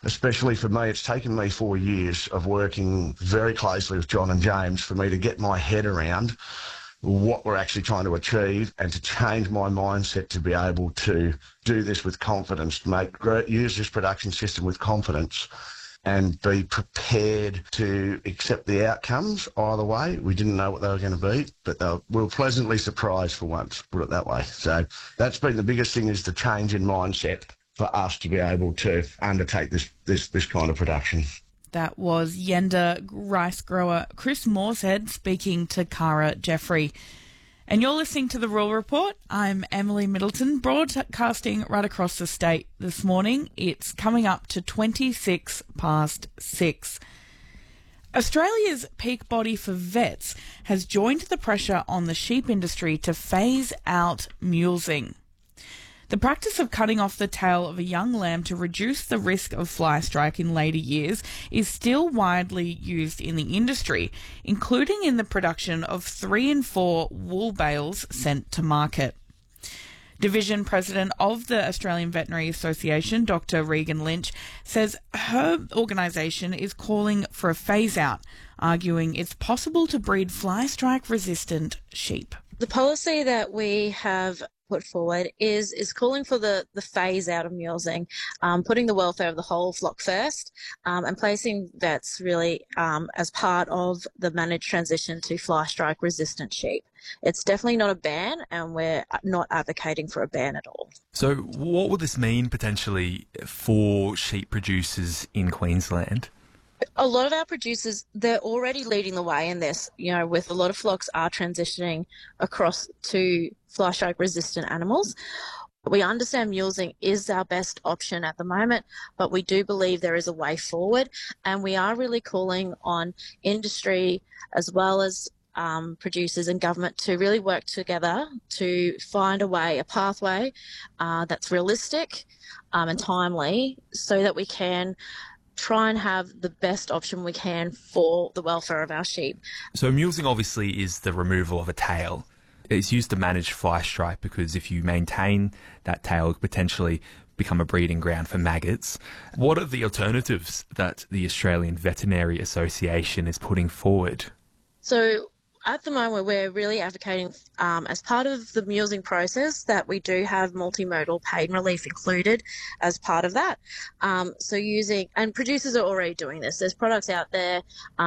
especially for me, it's taken me 4 years of working very closely with John and James for me to get my head around what we're actually trying to achieve and to change my mindset to be able to do this with confidence, use this production system with confidence and be prepared to accept the outcomes either way. We didn't know what they were going to be, but we were pleasantly surprised for once, put it that way. So that's been the biggest thing, is the change in mindset for us to be able to undertake this kind of production. That was Yenda rice grower Chris Morshead speaking to Cara Jeffrey. And you're listening to The Rural Report. I'm Emily Middleton, broadcasting right across the state this morning. It's coming up to 26 past 6. Australia's peak body for vets has joined the pressure on the sheep industry to phase out mulesing. The practice of cutting off the tail of a young lamb to reduce the risk of fly strike in later years is still widely used in the industry, including in the production of 3 and 4 wool bales sent to market. Division President of the Australian Veterinary Association, Dr. Regan Lynch, says her organisation is calling for a phase-out, arguing it's possible to breed fly strike-resistant sheep. The policy that we have put forward is calling for the phase out of mulesing, putting the welfare of the whole flock first, and placing vets really as part of the managed transition to fly strike resistant sheep. It's definitely not a ban, and we're not advocating for a ban at all. So what would this mean potentially for sheep producers in Queensland? A lot of our producers, they're already leading the way in this, with a lot of flocks are transitioning across to fly strike resistant animals. We understand mulesing is our best option at the moment, but we do believe there is a way forward, and we are really calling on industry as well as producers and government to really work together to find a pathway that's realistic and timely, so that we can try and have the best option we can for the welfare of our sheep. So mulesing obviously is the removal of a tail. It's used to manage fly strike because if you maintain that tail, it could potentially become a breeding ground for maggots. What are the alternatives that the Australian Veterinary Association is putting forward? So at the moment, we're really advocating, as part of the mulesing process, that we do have multimodal pain relief included as part of that. And producers are already doing this. There's products out there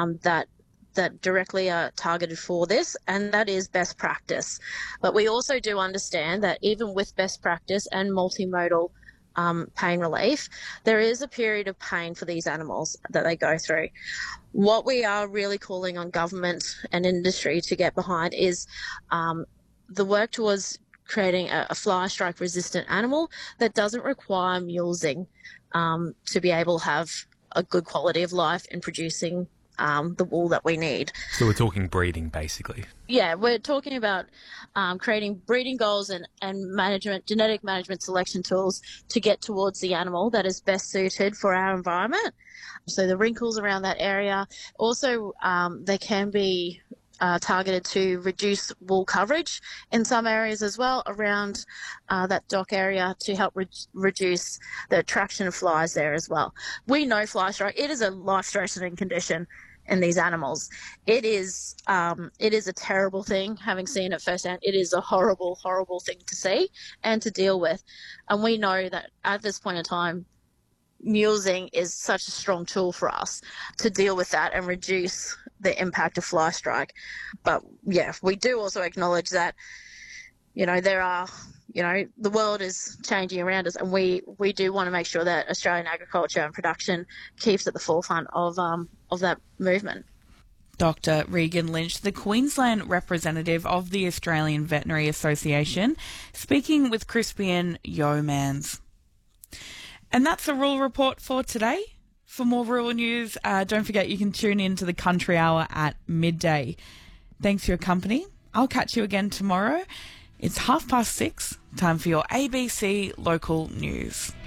that directly are targeted for this, and that is best practice. But we also do understand that even with best practice and multimodal pain relief, there is a period of pain for these animals that they go through. What we are really calling on government and industry to get behind is the work towards creating a fly strike resistant animal that doesn't require mulesing to be able to have a good quality of life in producing the wool that we need. So we're talking breeding, basically. Yeah, we're talking about creating breeding goals and management, genetic management selection tools to get towards the animal that is best suited for our environment. So the wrinkles around that area. Also, they can be targeted to reduce wool coverage in some areas as well around that dock area to help reduce the attraction of flies there as well. We know fly strike, it is a life-threatening condition in these animals. It is a terrible thing, having seen it firsthand. It is a horrible, horrible thing to see and to deal with. And we know that at this point in time, mulesing is such a strong tool for us to deal with that and reduce the impact of fly strike. But yeah, we do also acknowledge that, there are, the world is changing around us, and we do want to make sure that Australian agriculture and production keeps at the forefront of that movement. Dr. Regan Lynch, the Queensland representative of the Australian Veterinary Association, speaking with Crispian Yeomans. And that's the Rural Report for today. For more rural news, don't forget you can tune in to the Country Hour at midday. Thanks for your company. I'll catch you again tomorrow. It's 6:30. Time for your ABC local news.